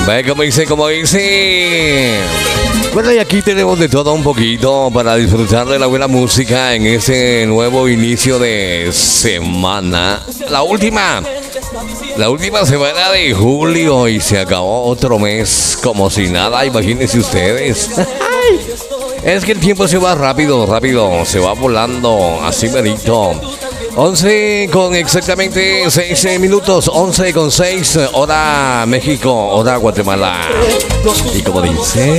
Ve como dice. Bueno, y aquí tenemos de todo un poquito para disfrutar de la buena música en este nuevo inicio de semana. La última semana de julio y se acabó otro mes como si nada, imagínense ustedes. Es que el tiempo se va rápido, se va volando, así merito. 11 con exactamente 6 minutos, 11 con 6, hora México, hora Guatemala. Y como dice...